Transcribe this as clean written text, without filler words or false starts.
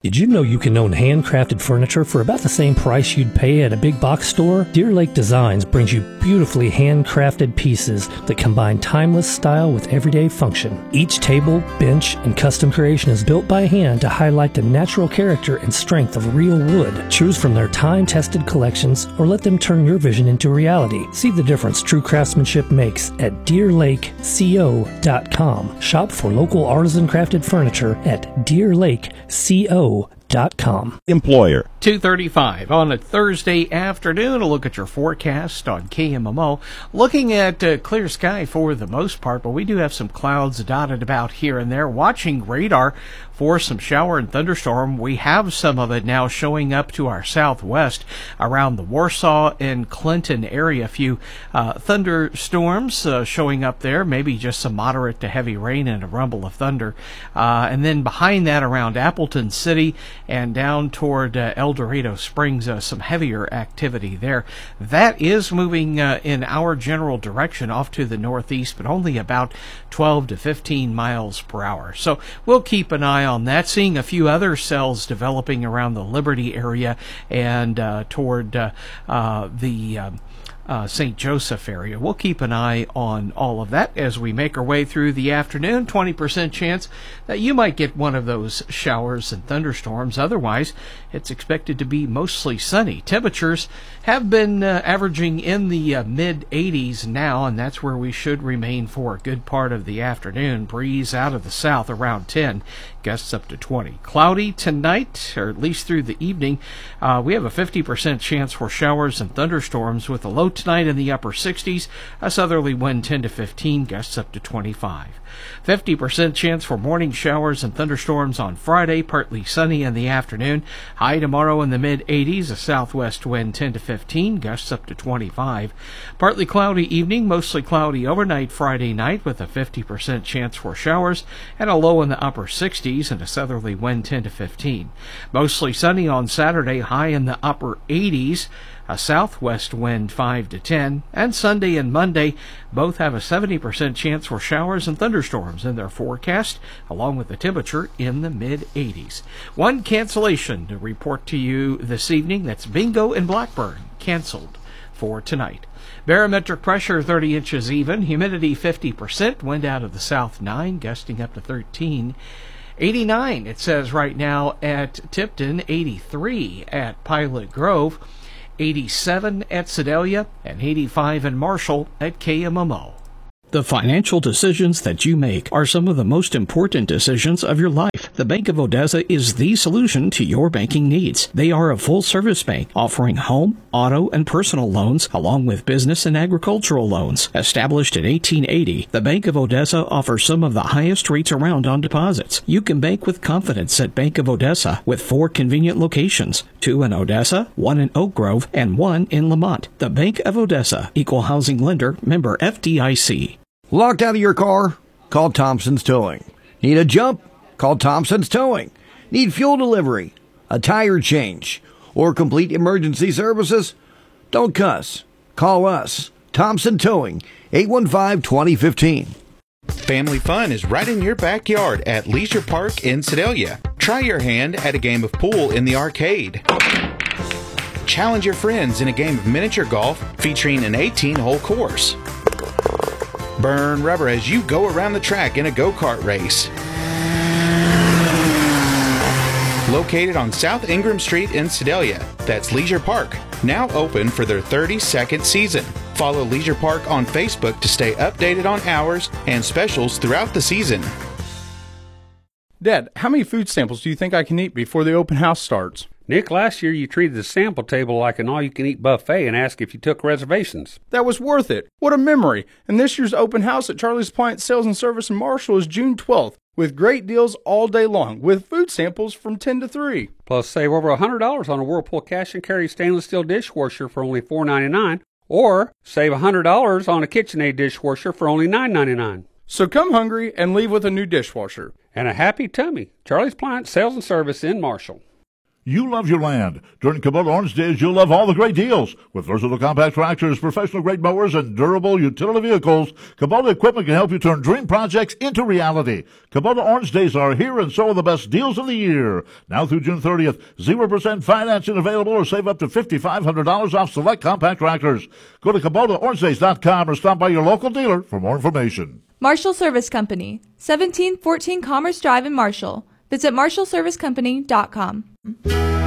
Did you know you can own handcrafted furniture for about the same price you'd pay at a big box store? Deer Lake Designs brings you beautifully handcrafted pieces that combine timeless style with everyday function. Each table, bench, and custom creation is built by hand to highlight the natural character and strength of real wood. Choose from their time-tested collections or let them turn your vision into reality. See the difference true craftsmanship makes at DeerLakeCO.com. Shop for local artisan crafted furniture at DeerLakeCO.com. Employer. 2:35 on a Thursday afternoon. A look at your forecast on KMMO. Looking at clear sky for the most part, but we do have some clouds dotted about here and there. Watching radar for some shower and thunderstorm. We have some of it now showing up to our southwest around the Warsaw and Clinton area. A few thunderstorms showing up there, maybe just some moderate to heavy rain and a rumble of thunder. And then behind that around Appleton City and down toward El Dorado Springs, some heavier activity there. That is moving in our general direction off to the northeast, but only about 12 to 15 miles per hour. So we'll keep an eye on that. Seeing a few other cells developing around the Liberty area and toward the St. Joseph area. We'll keep an eye on all of that as we make our way through the afternoon. 20% chance that you might get one of those showers and thunderstorms. Otherwise, it's expected to be mostly sunny. Temperatures have been averaging in the mid-80s now, and that's where we should remain for a good part of the afternoon. Breeze out of the south around 10, gusts up to 20. Cloudy tonight, or at least through the evening. We have a 50% chance for showers and thunderstorms with a low tonight in the upper 60s, a southerly wind 10 to 15, gusts up to 25. 50% chance for morning showers and thunderstorms on Friday, partly sunny in the afternoon. High tomorrow in the mid-80s, a southwest wind 10 to 15, gusts up to 25. Partly cloudy evening, mostly cloudy overnight Friday night with a 50% chance for showers and a low in the upper 60s and a southerly wind 10 to 15. Mostly sunny on Saturday, high in the upper 80s. A southwest wind 5 to 10, and Sunday and Monday both have a 70% chance for showers and thunderstorms in their forecast, along with the temperature in the mid-80s. One cancellation to report to you this evening. That's Bingo in Blackburn, canceled for tonight. Barometric pressure 30 inches even, humidity 50%, wind out of the south 9, gusting up to 13. 89, it says right now at Tipton, 83 at Pilot Grove, 87 at Sedalia, and 85 in Marshall at KMMO. The financial decisions that you make are some of the most important decisions of your life. The Bank of Odessa is the solution to your banking needs. They are a full-service bank offering home, auto, and personal loans, along with business and agricultural loans. Established in 1880, the Bank of Odessa offers some of the highest rates around on deposits. You can bank with confidence at Bank of Odessa with 4 convenient locations, 2 in Odessa, 1 in Oak Grove, and 1 in Lamont. The Bank of Odessa, Equal Housing Lender, member FDIC. Locked out of your car? Call Thompson's Towing. Need a jump? Call Thompson's Towing. Need fuel delivery, a tire change, or complete emergency services? Don't cuss. Call us. Thompson Towing, 815-2015. Family fun is right in your backyard at Leisure Park in Sedalia. Try your hand at a game of pool in the arcade. Challenge your friends in a game of miniature golf featuring an 18-hole course. Burn rubber as you go around the track in a go-kart race. Located on South Ingram Street in Sedalia, that's Leisure Park, now open for their 32nd season. Follow Leisure Park on Facebook to stay updated on hours and specials throughout the season. Dad, how many food samples do you think I can eat before the open house starts? Nick, last year you treated the sample table like an all-you-can-eat buffet and asked if you took reservations. That was worth it. What a memory. And this year's open house at Charlie's Appliance Sales and Service in Marshall is June 12th, with great deals all day long, with food samples from 10 to 3. Plus, save over $100 on a Whirlpool cash and carry stainless steel dishwasher for only $4.99, or save $100 on a KitchenAid dishwasher for only $9.99. So come hungry and leave with a new dishwasher. And a happy tummy. Charlie's Appliance Sales and Service in Marshall. You love your land. During Kubota Orange Days, you'll love all the great deals. With versatile compact tractors, professional-grade mowers, and durable utility vehicles, Kubota equipment can help you turn dream projects into reality. Kubota Orange Days are here, and so are the best deals of the year. Now through June 30th, 0% financing available, or save up to $5,500 off select compact tractors. Go to KubotaOrangeDays.com or stop by your local dealer for more information. Marshall Service Company, 1714 Commerce Drive in Marshall. Visit MarshallServiceCompany.com.